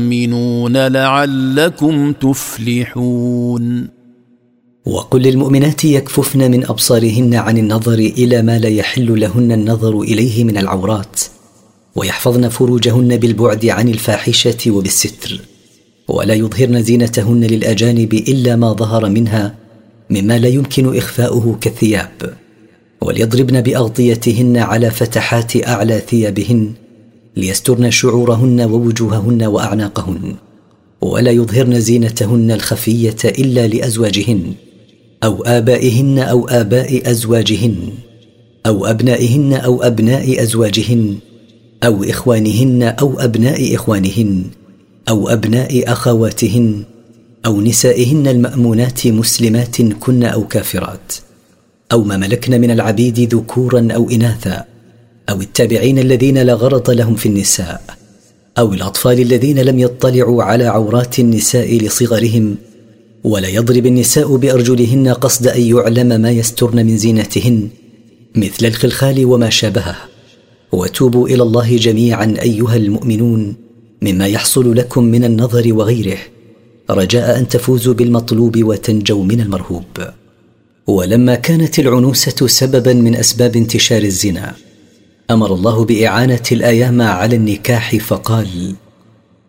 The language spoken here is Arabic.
المؤمنون لعلكم تفلحون. وقل للمؤمنات يكففن من أبصارهن عن النظر إلى ما لا يحل لهن النظر إليه من العورات، ويحفظن فروجهن بالبعد عن الفاحشة وبالستر، ولا يظهرن زينتهن للأجانب إلا ما ظهر منها مما لا يمكن إخفاؤه كالثياب، وليضربن بأغطيتهن على فتحات أعلى ثيابهن ليسترن شعورهن ووجوههن وأعناقهن، ولا يظهرن زينتهن الخفية إلا لأزواجهن أو آبائهن أو آباء أزواجهن أو أبنائهن أو أبناء أزواجهن أو إخوانهن أو أبناء إخوانهن أو أبناء أخواتهن أو نسائهن المأمونات مسلمات كن أو كافرات، أو ما ملكن من العبيد ذكورا أو إناثا، أو التابعين الذين لا غرض لهم في النساء، أو الأطفال الذين لم يطلعوا على عورات النساء لصغرهم. ولا يضرب النساء بأرجلهن قصد أن يعلم ما يسترن من زينتهن مثل الخلخال وما شابهه. وتوبوا إلى الله جميعا أيها المؤمنون مما يحصل لكم من النظر وغيره، رجاء أن تفوزوا بالمطلوب وتنجوا من المرهوب. ولما كانت العنوسة سببا من أسباب انتشار الزنا، أمر الله بإعانة الأيام على النكاح فقال: